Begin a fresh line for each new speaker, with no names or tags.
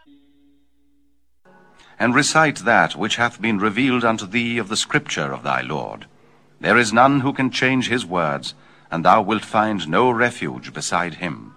And recite that which hath been revealed unto thee of the scripture of thy Lord. There is none who can change his words, and thou wilt find no refuge beside him.